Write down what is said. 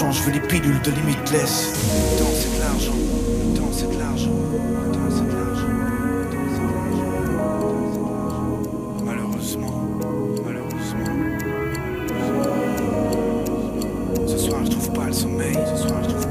l'argent, je veux les pilules de limitless. Le temps c'est de l'argent, le temps c'est de l'argent, le temps c'est de l'argent, le temps c'est de l'argent. Malheureusement, malheureusement, ce soir je trouve pas le sommeil, ce soir je trouve